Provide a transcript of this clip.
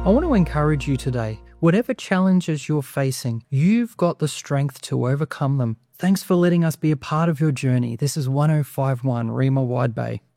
I want to encourage you today. Whatever challenges you're facing, you've got the strength to overcome them. Thanks for letting us be a part of your journey. This is 1051 Rima Wide Bay.